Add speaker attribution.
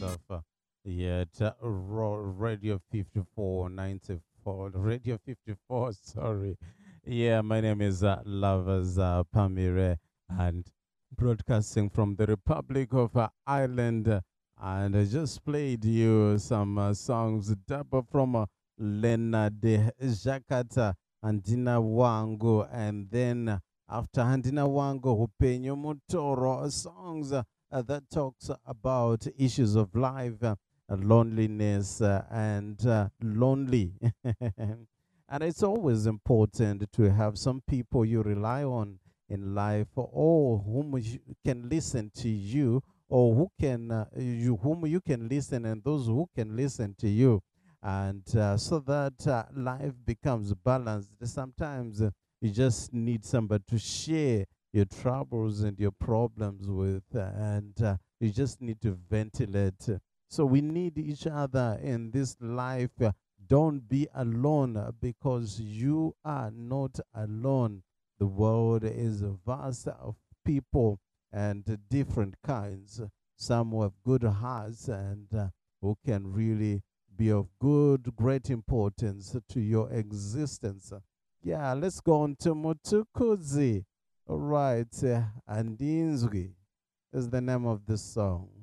Speaker 1: yourself. Yeah, at Radio 5494, Radio 54, sorry. Yeah, my name is Lovers Pamire, and broadcasting from the Republic of Ireland. And I just played you some songs, double from Lena de Jakarta and Dina Wango, and then after Handina Wango, Upenyo Mutoro, songs that talks about issues of life, loneliness, and lonely. And it's always important to have some people you rely on in life, or whom you can listen to you, or whom you can listen, and those who can listen to you, and so that life becomes balanced. Sometimes you just need somebody to share your troubles and your problems with, and you just need to ventilate. So we need each other in this life. Don't be alone, because you are not alone. The world is vast of people and different kinds. Some who have good hearts and who can really be of great importance to your existence. Yeah, let's go on to Mutukuzi. All right, Andinzwi is the name of the song.